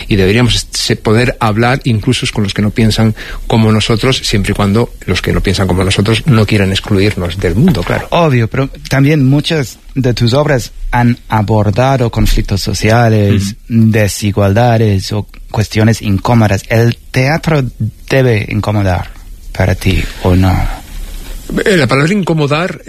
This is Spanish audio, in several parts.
y deberíamos poder hablar incluso con los que no piensan como nosotros, siempre y cuando los que no piensan como nosotros no quieran excluirnos del mundo, claro. Obvio, pero también muchas de tus obras han abordado conflictos sociales, desigualdades o cuestiones incómodas. ¿El teatro debe incomodar para ti o no? La palabra incomodar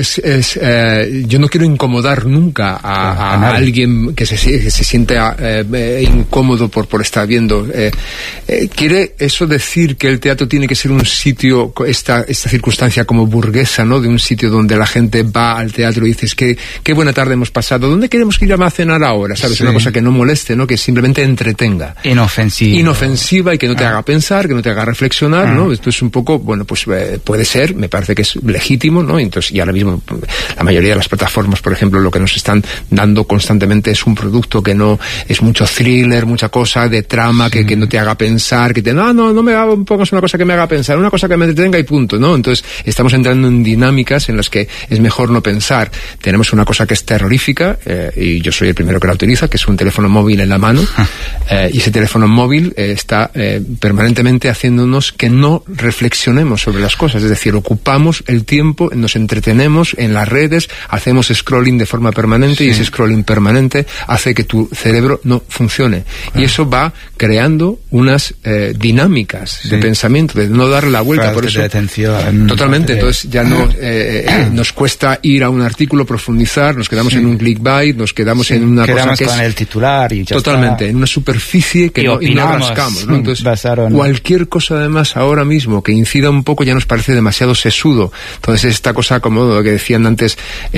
yo no quiero incomodar nunca a alguien que se siente incómodo por estar viendo. ¿Quiere eso decir que el teatro tiene que ser un sitio, esta circunstancia como burguesa, ¿no? De un sitio donde la gente va al teatro y dices qué buena tarde hemos pasado, ¿dónde queremos ir a cenar ahora? ¿Sabes? Sí. Una cosa que no moleste, ¿no? Que simplemente entretenga. Inofensiva y que no te haga pensar, que no te haga reflexionar, ¿no? Esto es un poco, bueno, pues puede ser, me parece que es legítimo, ¿no? Entonces, y ahora mismo la mayoría de las plataformas, por ejemplo, lo que nos están dando constantemente es un producto que no es mucho thriller, mucha cosa de trama, que no te haga pensar, que no me pongas una cosa que me haga pensar, una cosa que me entretenga y punto, ¿no? Entonces, estamos entrando en dinámicas en las que es mejor no pensar. Tenemos una cosa que es terrorífica, y yo soy el primero que la utiliza, que es un teléfono móvil en la mano, y ese teléfono móvil está permanentemente haciéndonos que no reflexionemos sobre las cosas, es decir, ocupamos el tiempo, nos entretenemos en las redes, hacemos scrolling de forma permanente, y ese scrolling permanente hace que tu cerebro no funcione. Y eso va creando unas dinámicas de pensamiento, de no darle la vuelta. Por eso, totalmente. Entonces ya no nos cuesta ir a un artículo, profundizar, nos quedamos en un clickbait, nos quedamos en una cosa que con el titular y ya totalmente, está. En una superficie que no rascamos, ¿no? Entonces, cualquier cosa además ahora mismo que incida un poco ya nos parece demasiado sesudo. Entonces esta cosa como lo que decían antes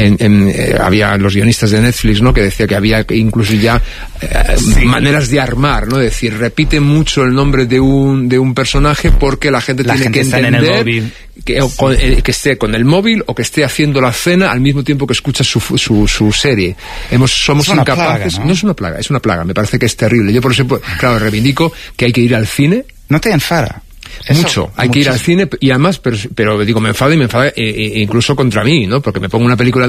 había los guionistas de Netflix, ¿no? Que decía que había incluso ya maneras de armar, ¿no? Es decir, repite mucho el nombre de un personaje porque la gente tiene que entender que esté con el móvil o que esté haciendo la cena al mismo tiempo que escucha su serie. Somos incapaces. Plaga, ¿no? No es una plaga, es una plaga. Me parece que es terrible. Yo por ejemplo, claro, reivindico que hay que ir al cine. ¿No te enfada? Mucho, hay que ir al cine y además, pero digo, me enfada incluso contra mí, ¿no? Porque me pongo una película,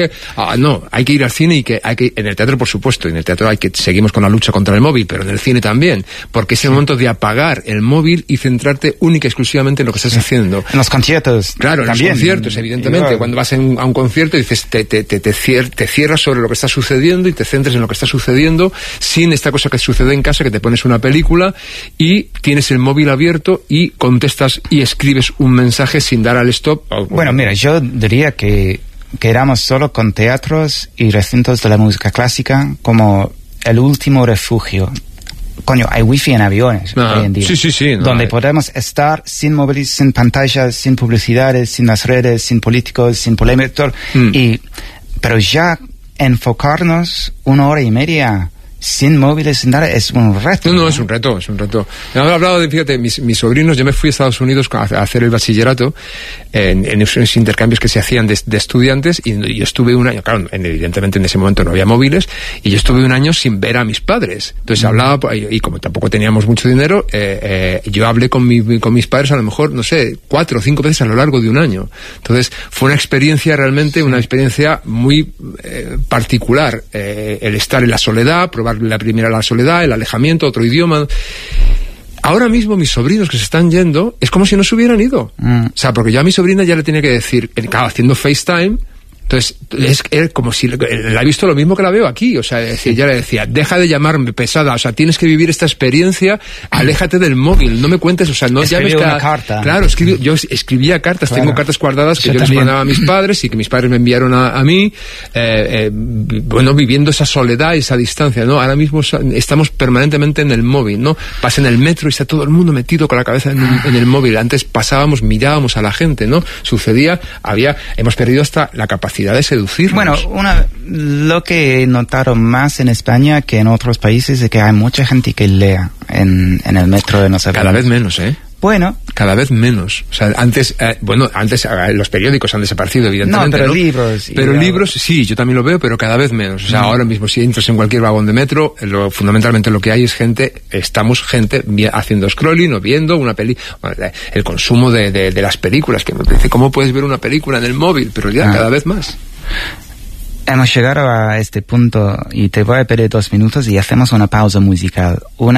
no, hay que ir al cine en el teatro, por supuesto, en el teatro seguimos con la lucha contra el móvil, pero en el cine también, porque es el momento de apagar el móvil y centrarte única y exclusivamente en lo que estás haciendo. En los conciertos. Claro, también. En los conciertos, evidentemente. Cuando vas a un concierto dices, te cierras sobre lo que está sucediendo y te centres en lo que está sucediendo, sin esta cosa que sucede en casa, que te pones una película y tienes el móvil abierto y contestas y escribes un mensaje sin dar al stop. Bueno, mira, yo diría que quedamos solo con teatros y recintos de la música clásica como el último refugio. Coño, hay wifi en aviones hoy en día. Sí. Donde podemos estar sin móviles, sin pantallas, sin publicidades, sin las redes, sin políticos, sin polémica. Pero ya enfocarnos 1 hora y media sin móviles, sin nada, es un reto. No, es un reto. Me han hablado de, fíjate, mis sobrinos, yo me fui a Estados Unidos a hacer el bachillerato en esos intercambios que se hacían de estudiantes, y yo estuve un año, claro, evidentemente en ese momento no había móviles, y yo estuve un año sin ver a mis padres. Entonces hablaba, y como tampoco teníamos mucho dinero, yo hablé con mis padres a lo mejor, no sé, 4 o 5 veces a lo largo de un año. Entonces fue una experiencia realmente, una experiencia muy particular, el estar en la soledad, probar la primera la soledad, el alejamiento, otro idioma. Ahora mismo mis sobrinos que se están yendo es como si no se hubieran ido. O sea, porque yo a mi sobrina ya le tenía que decir, claro, haciendo FaceTime, entonces es como si la he visto lo mismo que la veo aquí. O sea, ya le decía, deja de llamarme pesada, o sea, tienes que vivir esta experiencia, aléjate del móvil, no me cuentes, o sea, no llames una carta. Claro, yo escribía cartas, tengo cartas guardadas que yo les mandaba a mis padres y que mis padres me enviaron a mí, bueno, viviendo esa soledad y esa distancia, ¿no? Ahora mismo estamos permanentemente en el móvil, ¿no? Vas en el metro y está todo el mundo metido con la cabeza en el móvil. Antes mirábamos a la gente, ¿no? Hemos perdido hasta la capacidad de seducirnos. Bueno, lo que he notado más en España que en otros países es que hay mucha gente que lea en el metro de nosotros. Cada vez menos, ¿eh? Bueno. Cada vez menos. O sea, antes los periódicos han desaparecido, evidentemente. No, pero libros. Pero libros, sí, yo también lo veo, pero cada vez menos. O sea, ahora mismo si entras en cualquier vagón de metro, fundamentalmente lo que hay es gente haciendo scrolling o viendo una el consumo de las películas, que me parece, ¿cómo puedes ver una película en el móvil? Pero ya cada vez más. Hemos llegado a este punto y te voy a pedir 2 minutos y hacemos una pausa musical.